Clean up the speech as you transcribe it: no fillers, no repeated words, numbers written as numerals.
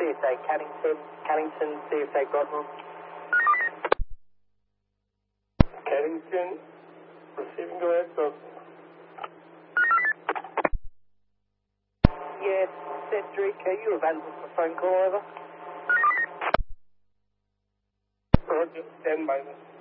CSA Cannington, CSA Godwell. Cannington, receiving, go ahead, so. Yes, Cedric, are you available for phone call, over? Roger, stand by.